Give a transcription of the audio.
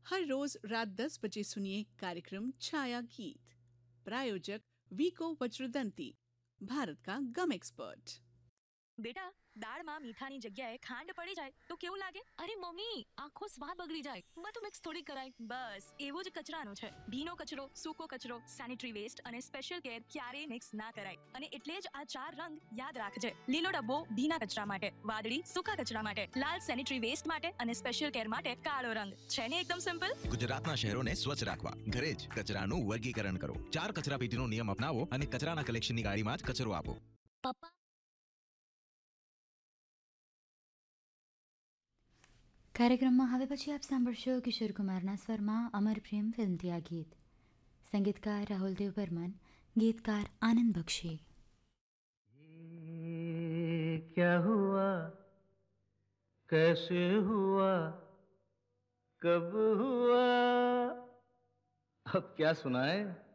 हर रोज रात 10 बजे सुनिए कार्यक्रम छाया गीत। प्रायोजक वीको वज्रदंती, भारत का गम एक्सपर्ट। બેટા દાળમાં મીઠાની જગ્યાએ ખાંડ પડી જાય તો કેવું લાગે? અરે મમ્મી, આખો સ્વાદ બગડી જાય. બધું મિક્સ થોડી કરાય. બસ એવું જ કચરાનો છે. ભીનો કચરો, સૂકો કચરો, સેનિટરી વેસ્ટ અને સ્પેશિયલ કેર ક્યારેય મિક્સ ના કરાય. અને એટલે જ આ 4 રંગ યાદ રાખજે. લીલો ડબ્બો ભીના કચરા માટે, વાદળી સૂકા કચરા માટે, લાલ સેનિટરી વેસ્ટ માટે અને સ્પેશિયલ કેર માટે કાળો રંગ. છે ને એકદમ સિમ્પલ? ગુજરાતના શહેરોને સ્વચ્છ રાખવા ઘરે જ કચરાનું વર્ગીકરણ કરો. 4 કચરાપેટીનો નિયમ અપનાવો અને કચરાના કલેક્શનની ગાડીમાં જ કચરો આપો. પપ્પા કાર્યક્રમમાં હવે પછી આપ સાંભળશો કિશોર કુમારના સ્વરમાં અમર પ્રેમ ફિલ્મથી આ ગીત. સંગીતકાર રાહુલ દેવ બર્મન, ગીતકાર આનંદ બક્ષી. क्या हुआ, कैसे हुआ, कब हुआ, अब क्या सुनाए.